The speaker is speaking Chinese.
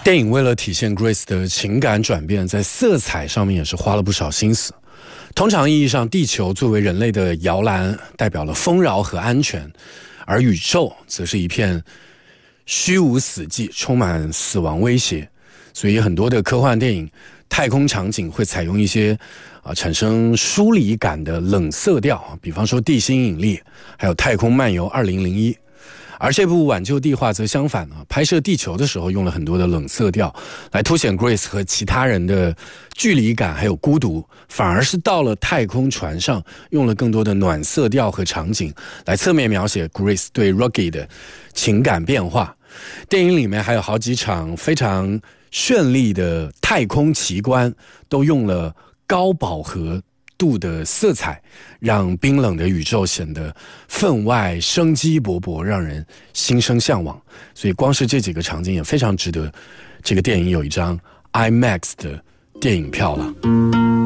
电影为了体现 Grace 的情感转变，在色彩上面也是花了不少心思。通常意义上，地球作为人类的摇篮，代表了丰饶和安全，而宇宙则是一片虚无死寂，充满死亡威胁。所以很多的科幻电影太空场景会采用一些产生疏离感的冷色调，比方说地心引力，还有太空漫游2001。而这部挽救地化则相反，拍摄地球的时候用了很多的冷色调来凸显 Grace 和其他人的距离感还有孤独，反而是到了太空船上用了更多的暖色调和场景来侧面描写 Grace 对 Rocky 的情感变化。电影里面还有好几场非常绚丽的太空奇观都用了高饱和度的色彩，让冰冷的宇宙显得分外生机勃勃，让人心生向往。所以光是这几个场景也非常值得这个电影有一张 IMAX 的电影票了。